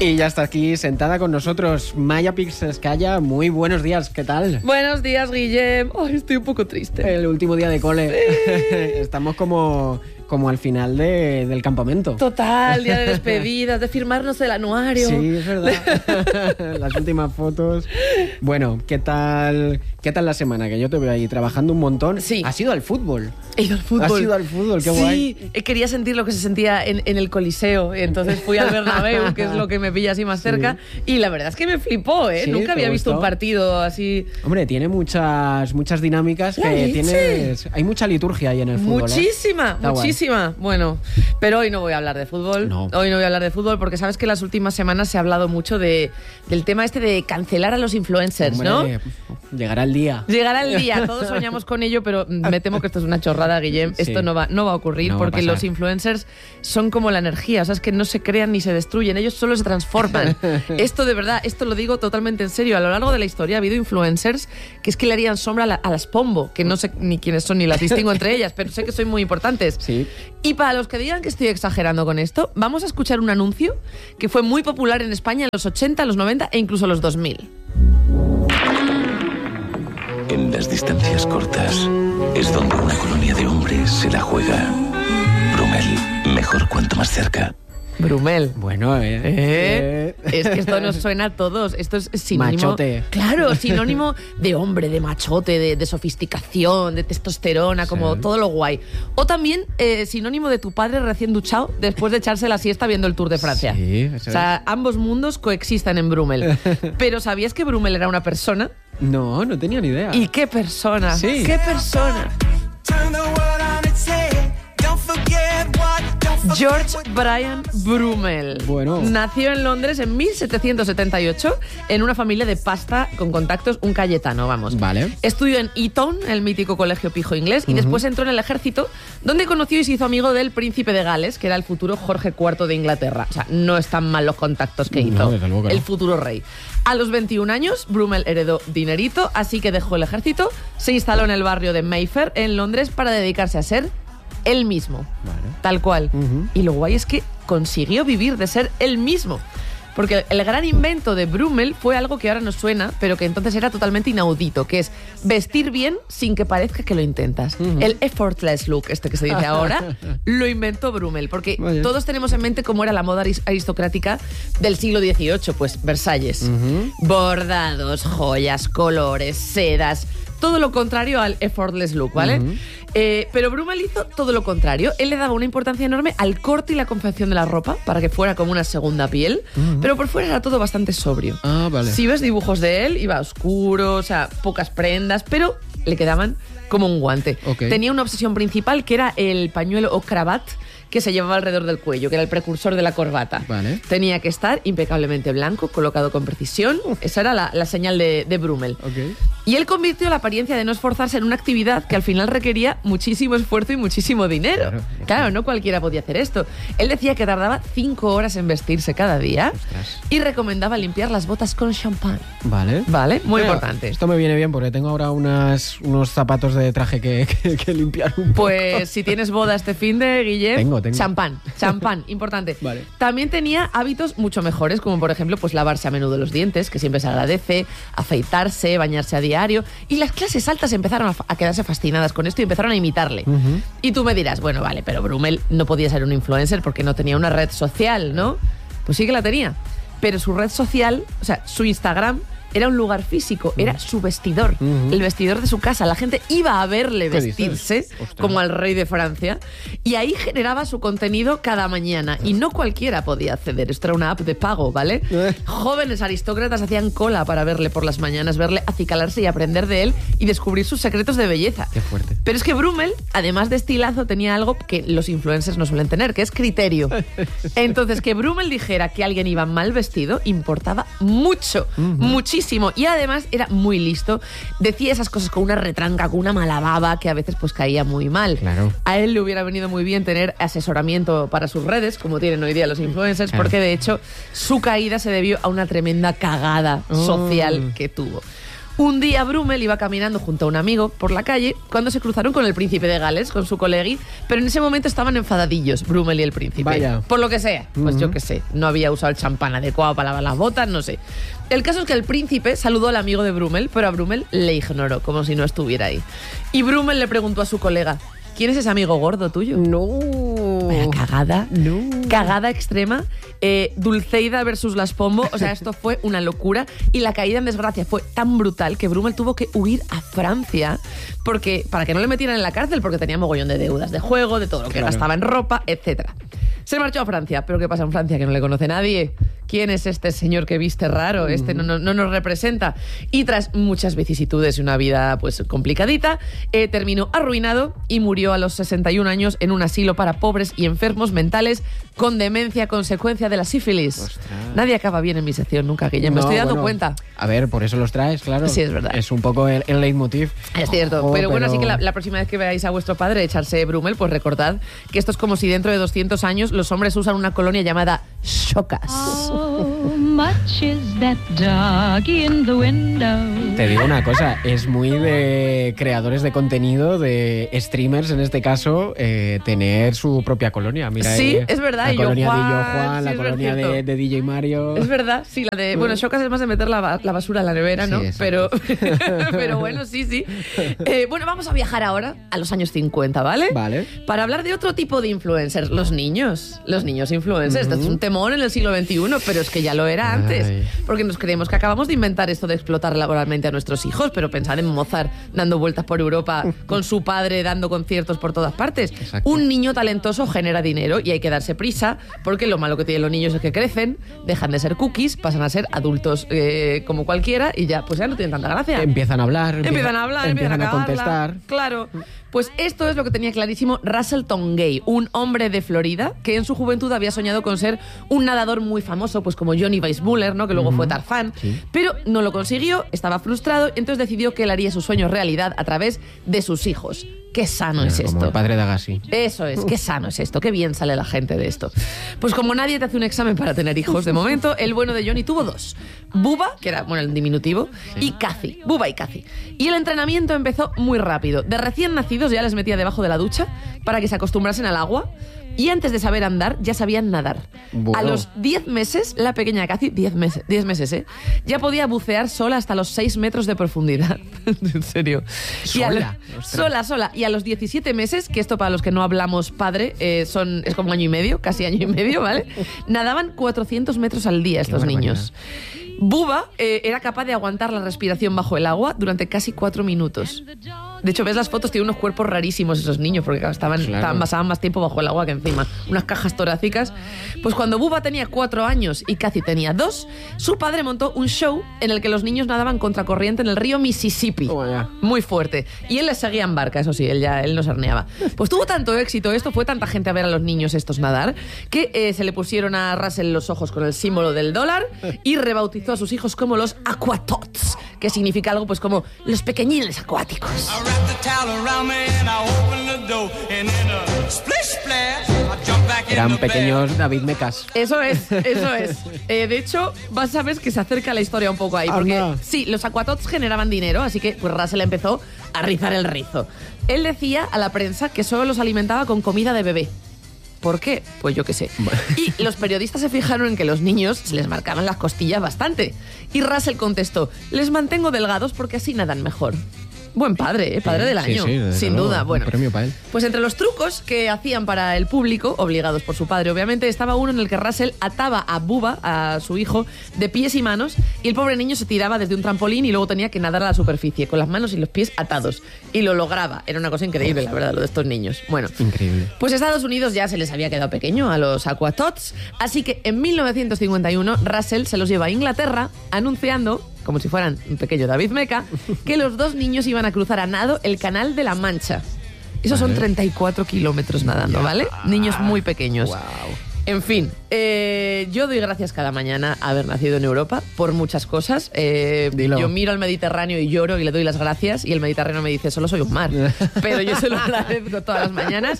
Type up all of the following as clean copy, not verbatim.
Y ya está aquí sentada con nosotros Maya Pixescaya. Muy buenos días, ¿qué tal? Buenos días, Guillem. Ay, estoy un poco triste. El último día de cole. Sí. Estamos como al final del campamento. Total, día de despedidas, de firmarnos el anuario. Sí, es verdad. Las últimas fotos. Bueno, ¿qué tal la semana? Que yo te veo ahí trabajando un montón. Sí. ¿Has ido al fútbol? He ido al fútbol. ¿Has ido al fútbol? Qué guay. Sí, quería sentir lo que se sentía en el Coliseo. Entonces fui al Bernabéu, que es lo que me pilla así más cerca. Y la verdad es que me flipó, ¿eh? Sí, Nunca había visto un partido así. Hombre, tiene muchas dinámicas que tienes. Hay mucha liturgia ahí en el fútbol. Muchísima. Bueno, pero hoy no voy a hablar de fútbol. No. Hoy no voy a hablar de fútbol porque sabes que las últimas semanas se ha hablado mucho del tema este de cancelar a los influencers, Hombre, ¿no? Llegará el día. Llegará el día, todos soñamos con ello, pero me temo que esto es una chorrada, Guillem. Sí. Esto no va a ocurrir porque los influencers son como la energía, o sea, es que no se crean ni se destruyen, ellos solo se transforman. Esto de verdad, esto lo digo totalmente en serio. A lo largo de la historia ha habido influencers que es que le harían sombra a las Pombo, que no sé ni quiénes son ni las distingo entre ellas, pero sé que son muy importantes. Sí. Y para los que digan que estoy exagerando con esto, vamos a escuchar un anuncio que fue muy popular en España en los 80, los 90 e incluso los 2000. En las distancias cortas es donde una colonia de hombres se la juega. Brumel, mejor cuanto más cerca. Brumel. Bueno, Es que esto nos suena a todos. Esto es sinónimo. Machote. Claro, sinónimo de hombre, de machote, de sofisticación, de testosterona, como todo lo guay. O también sinónimo de tu padre recién duchado después de echarse la siesta viendo el Tour de Francia. Sí, eso o sea, ambos mundos coexisten en Brumel. Pero ¿sabías que Brumel era una persona? No tenía ni idea. ¿Y qué persona? Sí. ¿Qué persona? George Brian Brumel. Bueno. Nació en Londres en 1778 en una familia de pasta con contactos, un cayetano, vamos. Vale. Estudió en Eton, el mítico colegio pijo inglés, y después entró en el ejército, donde conoció y se hizo amigo del príncipe de Gales, que era el futuro Jorge IV de Inglaterra. O sea, no están mal los contactos que hizo. No, desde luego que el no. futuro rey. A los 21 años, Brumel heredó dinerito, así que dejó el ejército, se instaló en el barrio de Mayfair, en Londres, para dedicarse a ser él mismo. Vale. Tal cual. Y lo guay es que consiguió vivir de ser él mismo. Porque el gran invento de Brumel fue algo que ahora nos suena, pero que entonces era totalmente inaudito, que es vestir bien sin que parezca que lo intentas. El effortless look, este que se dice ahora, lo inventó Brumel. Porque todos tenemos en mente cómo era la moda aristocrática del siglo XVIII, pues Versalles. Bordados, joyas, colores, sedas, todo lo contrario al effortless look, ¿vale? Pero Brumel hizo todo lo contrario. Él le daba una importancia enorme al corte y la confección de la ropa para que fuera como una segunda piel, pero por fuera era todo bastante sobrio. Ah, vale. Si ves dibujos de él, iba oscuro, o sea, pocas prendas, pero le quedaban como un guante. Ok. Tenía una obsesión principal que era el pañuelo o cravat que se llevaba alrededor del cuello, que era el precursor de la corbata. Vale. Tenía que estar impecablemente blanco, colocado con precisión. Esa era la señal de Brumel. Ok. Y él convirtió la apariencia de no esforzarse en una actividad que al final requería muchísimo esfuerzo y muchísimo dinero. Claro, no cualquiera podía hacer esto. Él decía que tardaba 5 horas en vestirse cada día. Ostras. Y recomendaba limpiar las botas con champán. Vale. Vale, muy Mira, importante. Esto me viene bien porque tengo ahora unos zapatos de traje que limpiar un poco. Pues si tienes boda este fin de Guillem, Tengo. champán, importante. Vale. También tenía hábitos mucho mejores, como por ejemplo, pues lavarse a menudo los dientes, que siempre se agradece, afeitarse, bañarse a diario. Y las clases altas empezaron a quedarse fascinadas con esto y empezaron a imitarle. Y tú me dirás, bueno, vale, pero Brumel no podía ser un influencer porque no tenía una red social, ¿no? Pues sí que la tenía. Pero su red social, o sea, su Instagram, era un lugar físico, era su vestidor, el vestidor de su casa. La gente iba a verle vestirse como al rey de Francia y ahí generaba su contenido cada mañana y no cualquiera podía acceder. Esto era una app de pago, ¿vale? Jóvenes aristócratas hacían cola para verle por las mañanas, verle acicalarse y aprender de él y descubrir sus secretos de belleza. Qué fuerte. Pero es que Brumel, además de estilazo, tenía algo que los influencers no suelen tener, que es criterio. Entonces, que Brumel dijera que alguien iba mal vestido importaba mucho, muchísimo. Y además era muy listo. Decía esas cosas con una retranca, con una mala baba, que a veces pues caía muy mal. Claro. A él le hubiera venido muy bien tener asesoramiento para sus redes, como tienen hoy día los influencers, Claro. porque de hecho su caída se debió a una tremenda cagada social que tuvo. Un día Brummel iba caminando junto a un amigo por la calle cuando se cruzaron con el príncipe de Gales, con su colegui, pero en ese momento estaban enfadadillos, Brummel y el príncipe. Vaya. Por lo que sea, pues yo qué sé, no había usado el champán adecuado para lavar las botas, no sé. El caso es que el príncipe saludó al amigo de Brummel, pero a Brummel le ignoró, como si no estuviera ahí. Y Brummel le preguntó a su colega, ¿quién es ese amigo gordo tuyo? No. Vaya cagada. No. Cagada extrema. Dulceida versus Las Pombo. O sea, esto fue una locura. Y la caída en desgracia fue tan brutal que Brummel tuvo que huir a Francia para que no le metieran en la cárcel, porque tenía mogollón de deudas de juego, de todo lo que gastaba en ropa, etc. Se marchó a Francia. ¿Pero qué pasa en Francia? Que no le conoce nadie. ¿Quién es este señor que viste raro? Este no nos representa. Y tras muchas vicisitudes y una vida pues complicadita, terminó arruinado y murió a los 61 años en un asilo para pobres y enfermos mentales con demencia, consecuencia de la sífilis. Ostras. Nadie acaba bien en mi sección nunca, que ya me estoy dando cuenta. A ver, por eso los traes, claro. Sí, es verdad. Es un poco el leitmotiv. Es cierto, pero bueno, así que la próxima vez que veáis a vuestro padre echarse Brummel, pues recordad que esto es como si dentro de 200 años los hombres usan una colonia llamada Chocas. How much is that dog in the window? Te digo una cosa, es muy de creadores de contenido, de streamers en este caso, tener su propia colonia. Mira, Sí, es verdad. La y colonia Yo de Yo Juan, Juan, sí, la es colonia cierto. de DJ Mario. Es verdad, sí, la de... Bueno, Chocas es más de meter la basura en la nevera, ¿no? Sí, exacto. Pero bueno, sí. Bueno, vamos a viajar ahora a los años 50, ¿vale? Vale. Para hablar de otro tipo de influencers, los niños influencers. Esto es un temón en el siglo XXI, pero es que ya lo era antes. Ay. Porque nos creemos que acabamos de inventar esto de explotar laboralmente a nuestros hijos, pero pensad en Mozart dando vueltas por Europa con su padre dando conciertos por todas partes. Exacto. Un niño talentoso genera dinero y hay que darse prisa, porque lo malo que tienen los niños es que crecen, dejan de ser cookies, pasan a ser adultos como cualquiera y ya no tienen tanta gracia. Empiezan a hablar. Empiezan a cagarla. contestar. Claro. Pues esto es lo que tenía clarísimo Russell Tongay, un hombre de Florida que en su juventud había soñado con ser un nadador muy famoso, pues como Johnny Weissmuller, ¿no? Que luego fue Tarzán, Sí. pero no lo consiguió, estaba frustrado, entonces decidió que él haría sus sueños realidad a través de sus hijos. Qué sano es Como esto. el padre de Agassi. Eso es, qué sano es esto, qué bien sale la gente de esto. Pues como nadie te hace un examen para tener hijos de momento, el bueno de Johnny tuvo dos. Bubba, que era, bueno, el diminutivo, y Cathy. Bubba y Cathy. Y el entrenamiento empezó muy rápido. De recién nacidos ya les metía debajo de la ducha para que se acostumbrasen al agua. Y antes de saber andar, ya sabían nadar. Bueno. A los 10 meses, la pequeña Cathy, 10 meses, ya podía bucear sola hasta los 6 metros de profundidad. En serio. ¿Sola? Ostras. Sola. Y a los 17 meses, que esto para los que no hablamos padre, es como año y medio, casi año y medio, ¿vale? Nadaban 400 metros al día estos barbaridad. niños. Bubba era capaz de aguantar la respiración bajo el agua durante casi 4 minutos. De hecho, ves las fotos, tiene unos cuerpos rarísimos esos niños, porque pasaban más tiempo bajo el agua que encima. Unas cajas torácicas. Pues cuando Bubba tenía 4 años y Cathy tenía 2, su padre montó un show en el que los niños nadaban contracorriente en el río Mississippi. Toma ya. Muy fuerte. Y él les seguía en barca, eso sí, él no se horneaba. Pues tuvo tanto éxito esto, fue tanta gente a ver a los niños estos nadar, que se le pusieron a Russell los ojos con el símbolo del dólar y rebautizó a sus hijos como los Aquatots, que significa algo pues como los pequeñines acuáticos. I wrapped the towel around me and I opened the door and in a splish splash I jumped back in Eran the bed. pequeños David Mecas. Eso es. De hecho, vas a ver que se acerca la historia un poco ahí. Porque Anda. sí, los Aquatots generaban dinero, así que pues Russell empezó a rizar el rizo. Él decía a la prensa que solo los alimentaba con comida de bebé. ¿Por qué? Pues yo qué sé. Y los periodistas se fijaron en que los niños se les marcaban las costillas bastante. Y Russell contestó, les mantengo delgados porque así nadan mejor. Buen padre, padre del Sí, año, sí, desde sin luego, duda. un Bueno, premio para él. pues entre los trucos que hacían para el público, obligados por su padre obviamente, estaba uno en el que Russell ataba a Bubba, a su hijo, de pies y manos, y el pobre niño se tiraba desde un trampolín y luego tenía que nadar a la superficie, con las manos y los pies atados. Y lo lograba. Era una cosa increíble, la verdad, lo de estos niños. Bueno, Increíble. pues Estados Unidos ya se les había quedado pequeño a los Aquatots, así que en 1951 Russell se los lleva a Inglaterra anunciando, como si fueran un pequeño David Meca, que los dos niños iban a cruzar a nado el Canal de la Mancha. Esos son 34 kilómetros nadando, ¿vale? Niños muy pequeños. Wow. En fin, Yo doy gracias cada mañana a haber nacido en Europa por muchas cosas. Dilo. Yo miro al Mediterráneo y lloro y le doy las gracias, y el Mediterráneo me dice, solo soy un mar. Pero yo se lo agradezco todas las mañanas,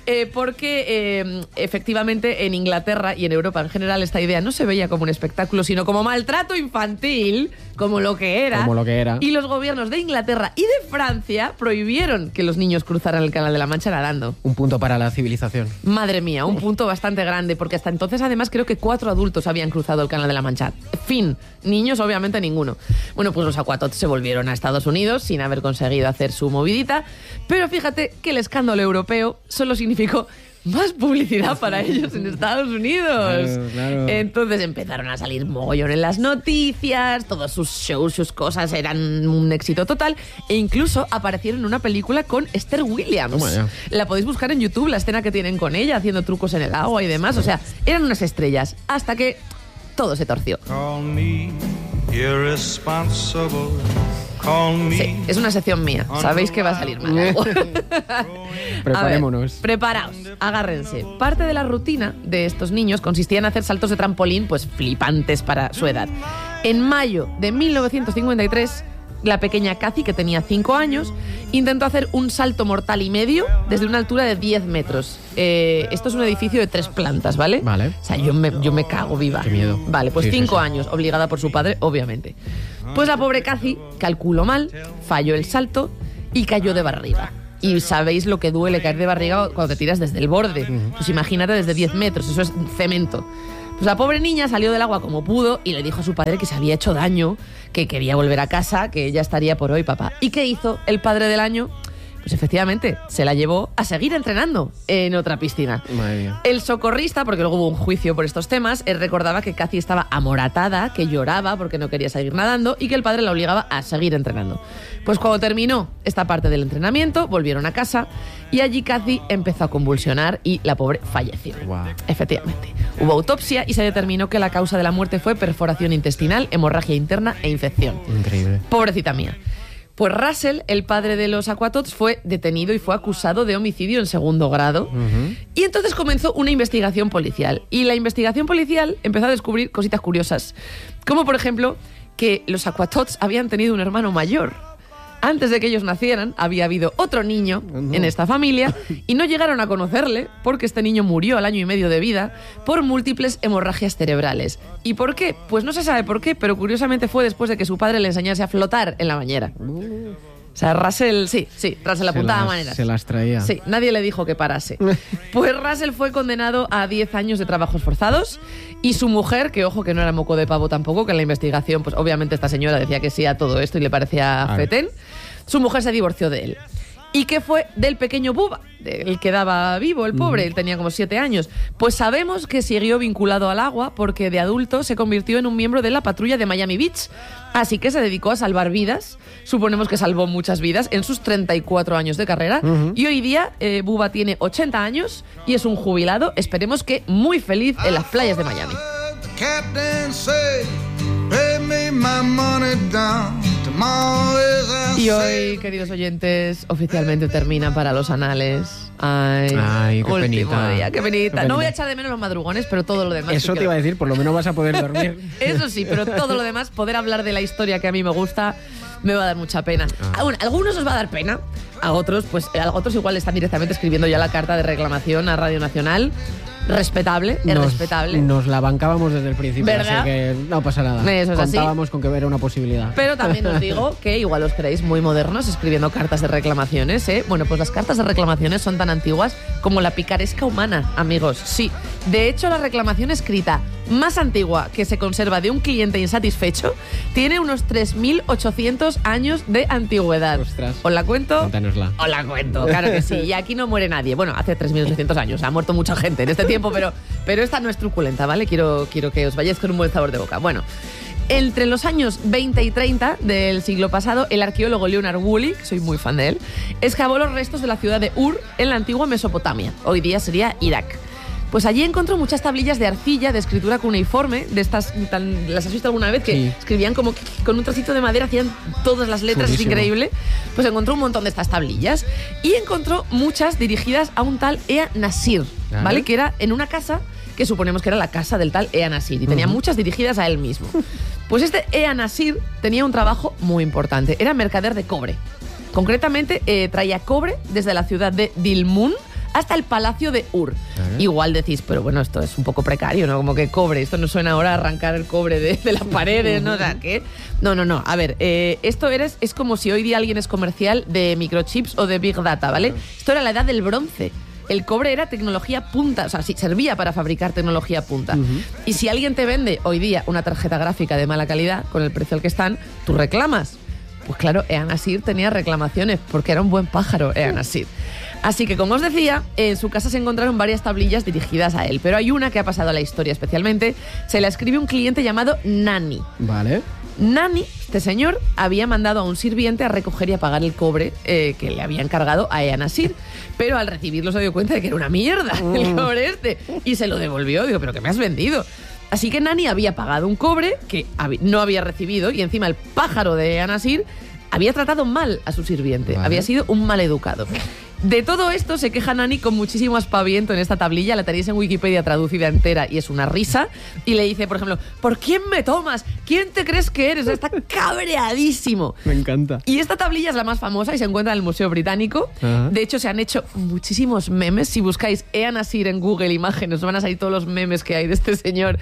porque efectivamente en Inglaterra y en Europa en general esta idea no se veía como un espectáculo, sino como maltrato infantil, como lo que era. Como lo que era. Y los gobiernos de Inglaterra y de Francia prohibieron que los niños cruzaran el Canal de la Mancha nadando. Un punto para la civilización. Madre mía, un punto bastante grande, porque hasta entonces además creo que 4 adultos habían cruzado el Canal de la Mancha. Fin, niños obviamente ninguno. Bueno, pues los Aquatots se volvieron a Estados Unidos sin haber conseguido hacer su movidita, pero fíjate que el escándalo europeo solo significó más publicidad para ellos en Estados Unidos. Claro. Entonces empezaron a salir mogollón en las noticias, todos sus shows, sus cosas eran un éxito total, e incluso aparecieron en una película con Esther Williams. Toma ya. La podéis buscar en YouTube, la escena que tienen con ella haciendo trucos en el agua y demás. O sea, eran unas estrellas hasta que todo se torció. Call me irresponsible. Call me. Sí, es una sección mía. Sabéis que va a salir mal. Preparémonos. A ver, preparaos, agárrense. Parte de la rutina de estos niños consistía en hacer saltos de trampolín, pues flipantes para su edad. En mayo de 1953, la pequeña Cathy, que tenía 5 años, intentó hacer un salto mortal y medio desde una altura de 10 metros. Esto es un edificio de 3 plantas, ¿vale? Vale. O sea, yo me cago viva. Qué miedo. Vale, pues Sí, 5 sí. años, obligada por su padre, obviamente. Pues la pobre Cathy calculó mal, falló el salto y cayó de barriga. Y sabéis lo que duele caer de barriga cuando te tiras desde el borde. Pues imagínate desde 10 metros, eso es cemento. Pues la pobre niña salió del agua como pudo y le dijo a su padre que se había hecho daño, que quería volver a casa, que ella estaría por hoy, papá. ¿Y qué hizo el padre del año? Pues efectivamente, se la llevó a seguir entrenando en otra piscina. Madre mía. El socorrista, porque luego hubo un juicio por estos temas, recordaba que Cathy estaba amoratada, que lloraba porque no quería seguir nadando y que el padre la obligaba a seguir entrenando. Pues cuando terminó esta parte del entrenamiento, volvieron a casa y allí Cathy empezó a convulsionar y la pobre falleció. Guau. Efectivamente. Hubo autopsia y se determinó que la causa de la muerte fue perforación intestinal, hemorragia interna e infección. Increíble. Pobrecita mía. Pues Russell, el padre de los Aquatots, fue detenido y fue acusado de homicidio en 2º grado. Y entonces comenzó una investigación policial. Y la investigación policial empezó a descubrir cositas curiosas. Como, por ejemplo, que los Aquatots habían tenido un hermano mayor. Antes de que ellos nacieran, había habido otro niño en esta familia y no llegaron a conocerle porque este niño murió al 1 año y medio de vida por múltiples hemorragias cerebrales. ¿Y por qué? Pues no se sabe por qué, pero curiosamente fue después de que su padre le enseñase a flotar en la bañera. O sea, Russell, sí, Russell apuntaba maneras. Se las traía. Sí, nadie le dijo que parase. Pues Russell fue condenado a 10 años de trabajos forzados y su mujer, que ojo que no era moco de pavo tampoco, que en la investigación, pues obviamente esta señora decía que sí a todo esto y le parecía fetén, su mujer se divorció de él. ¿Y qué fue del pequeño Bubba? El que daba vivo, el pobre, él tenía como 7 años. Pues sabemos que siguió vinculado al agua porque de adulto se convirtió en un miembro de la patrulla de Miami Beach. Así que se dedicó a salvar vidas. Suponemos que salvó muchas vidas en sus 34 años de carrera. Y hoy día Bubba tiene 80 años y es un jubilado, esperemos que muy feliz en las playas de Miami. Y hoy, queridos oyentes, oficialmente termina para los anales. Ay, qué último penita. día, qué penita. Qué No voy a penita. echar de menos los madrugones, pero todo lo demás. Eso te iba a decir, por lo menos vas a poder dormir. Eso sí, pero todo lo demás, poder hablar de la historia que a mí me gusta, me va a dar mucha pena. Bueno, a algunos os va a dar pena, a otros, pues a otros igual están directamente escribiendo ya la carta de reclamación a Radio Nacional. Respetable, es respetable. Nos la bancábamos desde el principio, ¿Verdad? así que no pasa nada. Eso es así. Contábamos con que era una posibilidad. Pero también os digo que igual os creéis muy modernos escribiendo cartas de reclamaciones, ¿eh? Bueno, pues las cartas de reclamaciones son tan antiguas como la picaresca humana, amigos. Sí, de hecho la reclamación escrita más antigua que se conserva de un cliente insatisfecho tiene unos 3.800 años de antigüedad. Ostras. ¿Os la cuento? Cuéntanosla. Os la cuento, claro que sí. Y aquí no muere nadie. Bueno, hace 3.800 años. Ha muerto mucha gente en este tiempo, pero esta no es truculenta, ¿vale? Quiero que os vayáis con un buen sabor de boca. Bueno, entre los años 20 y 30 del siglo pasado, el arqueólogo Leonard Woolley, que soy muy fan de él, excavó los restos de la ciudad de Ur en la antigua Mesopotamia. Hoy día sería Irak. Pues allí encontró muchas tablillas de arcilla de escritura cuneiforme, de estas, ¿las has visto alguna vez? Que Sí. escribían como que con un trocito de madera, hacían todas las letras, Chulísimo. es increíble. Pues encontró un montón de estas tablillas y encontró muchas dirigidas a un tal Ea Nasir, ¿vale? Que era en una casa que suponemos que era la casa del tal Ea Nasir, y tenía muchas dirigidas a él mismo. Pues este Ea Nasir tenía un trabajo muy importante, era mercader de cobre. Concretamente, traía cobre desde la ciudad de Dilmun hasta el palacio de Ur. Igual decís, pero bueno, esto es un poco precario, ¿no? Como que cobre, esto no suena ahora a arrancar el cobre de las paredes, ¿no? O sea, ¿qué? No. A ver, esto es como si hoy día alguien es comercial de microchips o de Big Data, ¿vale? Esto era la edad del bronce. El cobre era tecnología punta, o sea, sí, servía para fabricar tecnología punta. Y si alguien te vende hoy día una tarjeta gráfica de mala calidad, con el precio al que están, tú reclamas. Pues claro, Ea Nasir tenía reclamaciones, porque era un buen pájaro, Ea Nasir. Así que, como os decía, en su casa se encontraron varias tablillas dirigidas a él, pero hay una que ha pasado a la historia especialmente. Se la escribe un cliente llamado Nani. Vale. Nani, este señor, había mandado a un sirviente a recoger y a pagar el cobre que le había encargado a Ea Nasir, pero al recibirlo se dio cuenta de que era una mierda el cobre este, y se lo devolvió. Digo, ¿pero qué me has vendido? Así que Nani había pagado un cobre que no había recibido, y encima el pájaro de Ea Nasir había tratado mal a su sirviente. Vale. Había sido un maleducado. De todo esto se queja Nani con muchísimo aspaviento en esta tablilla. La tenéis en Wikipedia traducida entera y es una risa. Y le dice, por ejemplo, ¿por quién me tomas? ¿Quién te crees que eres? Está cabreadísimo. Me encanta. Y esta tablilla es la más famosa y se encuentra en el Museo Británico. De hecho, se han hecho muchísimos memes. Si buscáis Ea Nasir en Google Imágenes, os van a salir todos los memes que hay de este señor.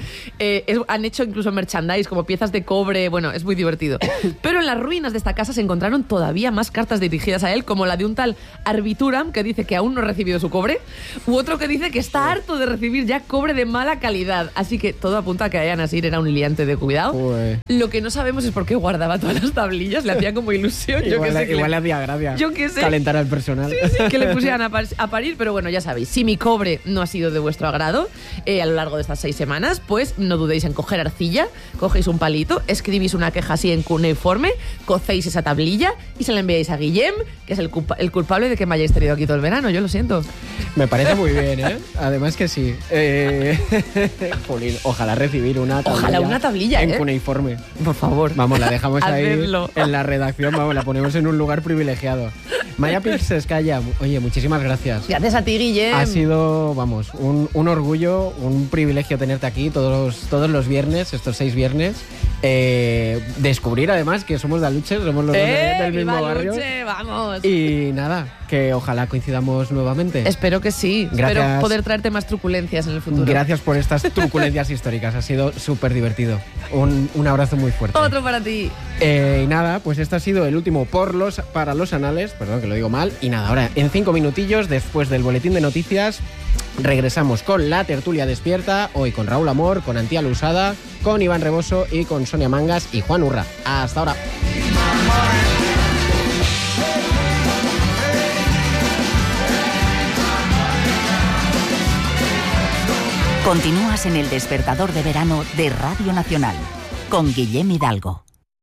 Han hecho incluso merchandise, como piezas de cobre. Bueno, es muy divertido. Pero en las ruinas de esta casa se encontraron todavía más cartas dirigidas a él, como la de un tal Arbitur, que dice que aún no ha recibido su cobre, u otro que dice que está harto de recibir ya cobre de mala calidad. Así que todo apunta a que Ea Nasir era un liante de cuidado. Lo que no sabemos es por qué guardaba todas las tablillas, le hacía como ilusión. Igual le hacía gracia. Yo qué sé. Calentar al personal. Sí, que le pusieran a parir, pero bueno, ya sabéis, si mi cobre no ha sido de vuestro agrado a lo largo de estas 6 semanas, pues no dudéis en coger arcilla, cogéis un palito, escribís una queja así en cuneiforme, cocéis esa tablilla y se la enviáis a Guillem, que es el culpable de que me hayáis tenido aquí todo el verano. Yo lo siento. Me parece muy bien, ¿eh? Además que sí. Jolín, ojalá recibir una tablilla. Ojalá una tablilla, en cuneiforme. Por favor. Vamos, la dejamos ahí Hacedlo. en la redacción, vamos, la ponemos en un lugar privilegiado. Maya Pilseskaya, oye, muchísimas gracias. Gracias a ti, Guillem. Ha sido, vamos, un orgullo, un privilegio tenerte aquí todos los viernes, estos 6 viernes. Descubrir además que somos de Aluche, somos los dos del mismo barrio. Aluche, vamos. Y nada, que ojalá coincidamos nuevamente. Espero que sí. Gracias. Espero poder traerte más truculencias en el futuro. Gracias por estas truculencias históricas, ha sido súper divertido. Un abrazo muy fuerte. Otro para ti. Y nada, pues este ha sido el último para los anales, perdón que lo digo mal. Y nada, ahora en 5 minutillos, después del boletín de noticias, regresamos con la tertulia despierta, hoy con Raúl Amor, con Antía Lusada, con Iván Reboso y con Sonia Mangas y Juan Urra. Hasta ahora. Continúas en el despertador de verano de Radio Nacional, con Guillem Hidalgo.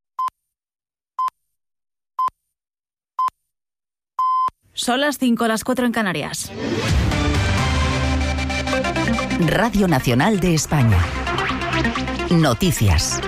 Son las 5, las 4 en Canarias. Radio Nacional de España. Noticias.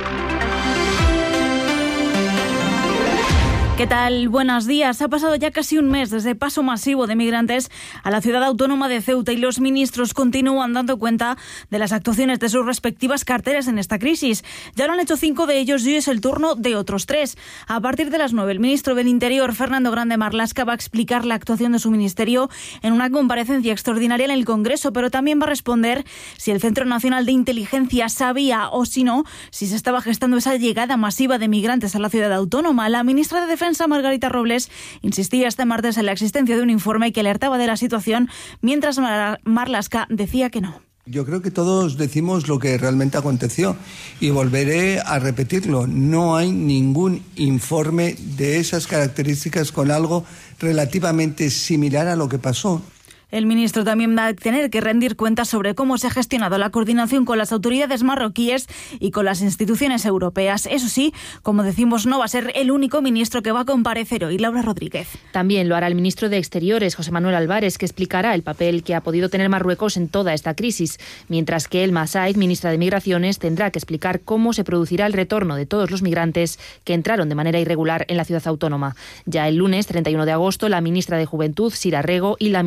¿Qué tal? Buenos días. Ha pasado ya casi un mes desde el paso masivo de migrantes a la ciudad autónoma de Ceuta y los ministros continúan dando cuenta de las actuaciones de sus respectivas carteras en esta crisis. Ya lo han hecho 5 de ellos y hoy es el turno de otros 3. A partir de las 9, el ministro del Interior, Fernando Grande Marlaska, va a explicar la actuación de su ministerio en una comparecencia extraordinaria en el Congreso, pero también va a responder si el Centro Nacional de Inteligencia sabía o si no, si se estaba gestando esa llegada masiva de migrantes a la ciudad autónoma. La ministra de Defensa, Margarita Robles, insistía este martes en la existencia de un informe que alertaba de la situación, mientras Marlaska decía que no. Yo creo que todos decimos lo que realmente aconteció y volveré a repetirlo. No hay ningún informe de esas características con algo relativamente similar a lo que pasó. El ministro también va a tener que rendir cuentas sobre cómo se ha gestionado la coordinación con las autoridades marroquíes y con las instituciones europeas. Eso sí, como decimos, no va a ser el único ministro que va a comparecer hoy. Laura Rodríguez. También lo hará el ministro de Exteriores, José Manuel Álvarez, que explicará el papel que ha podido tener Marruecos en toda esta crisis, mientras que Elma Said, ministra de Migraciones, tendrá que explicar cómo se producirá el retorno de todos los migrantes que entraron de manera irregular en la ciudad autónoma. Ya el lunes 31 de agosto, la ministra de Juventud, Sira Rego, y la ministra de Igualdad,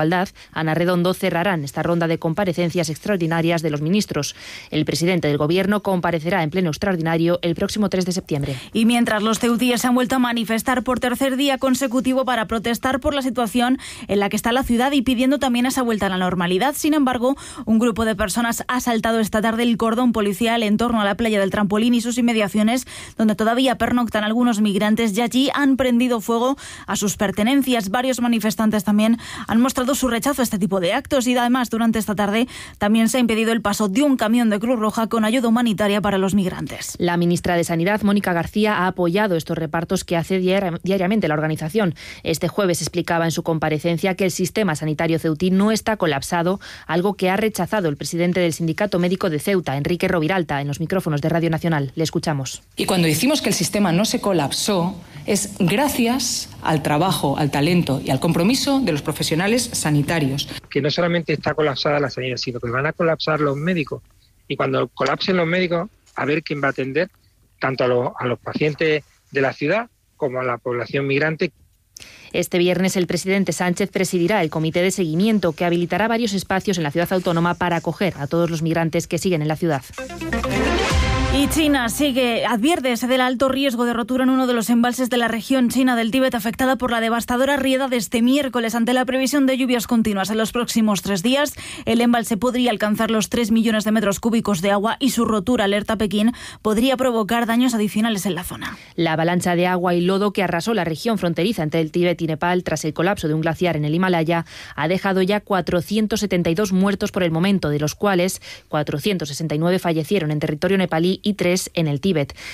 Igualdad, Ana Redondo, cerrarán esta ronda de comparecencias extraordinarias de los ministros. El presidente del Gobierno comparecerá en pleno extraordinario el próximo 3 de septiembre. Y mientras los ceutíes se han vuelto a manifestar por tercer día consecutivo para protestar por la situación en la que está la ciudad y pidiendo también esa vuelta a la normalidad, sin embargo, un grupo de personas ha asaltado esta tarde el cordón policial en torno a la playa del Trampolín y sus inmediaciones, donde todavía pernoctan algunos migrantes, y allí han prendido fuego a sus pertenencias. Varios manifestantes también han mostrado su rechazo a este tipo de actos y además durante esta tarde también se ha impedido el paso de un camión de Cruz Roja con ayuda humanitaria para los migrantes. La ministra de Sanidad, Mónica García, ha apoyado estos repartos que hace diariamente la organización. Este jueves explicaba en su comparecencia que el sistema sanitario ceutí no está colapsado, algo que ha rechazado el presidente del Sindicato Médico de Ceuta, Enrique Roviralta, en los micrófonos de Radio Nacional. Le escuchamos. Y cuando decimos que el sistema no se colapsó, es gracias al trabajo, al talento y al compromiso de los profesionales sanitarios. Que no solamente está colapsada la sanidad, sino que van a colapsar los médicos. Y cuando colapsen los médicos, a ver quién va a atender tanto a los pacientes de la ciudad como a la población migrante. Este viernes el presidente Sánchez presidirá el comité de seguimiento que habilitará varios espacios en la ciudad autónoma para acoger a todos los migrantes que siguen en la ciudad. Y China advierte del alto riesgo de rotura en uno de los embalses de la región china del Tíbet, afectada por la devastadora riada de este miércoles. Ante la previsión de lluvias continuas en los próximos 3 días, el embalse podría alcanzar los 3 millones de metros cúbicos de agua y su rotura, alerta Pekín, podría provocar daños adicionales en la zona. La avalancha de agua y lodo que arrasó la región fronteriza entre el Tíbet y Nepal tras el colapso de un glaciar en el Himalaya ha dejado ya 472 muertos por el momento, de los cuales 469 fallecieron en territorio nepalí y 3 en el Tíbet.